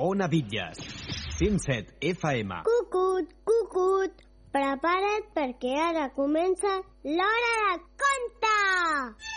Ona Bitlles. 107 FM. Cucut, cucut, prepara't perquè ara comença l'hora de conte!